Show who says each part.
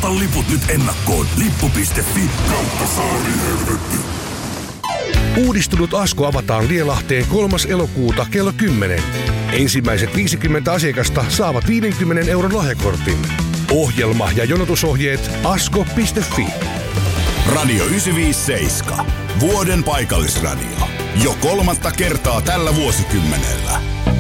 Speaker 1: Osta liput nyt ennakkoon. Lippu.fi/saarihelvetti.
Speaker 2: Uudistunut Asko avataan Lielahteen 3. elokuuta kello 10. Ensimmäiset 50 asiakasta saavat 50 € lahjakortin. Ohjelma ja jonotusohjeet asko.fi.
Speaker 1: Radio 957. Vuoden paikallisradio. Jo 3. kertaa tällä vuosikymmenellä.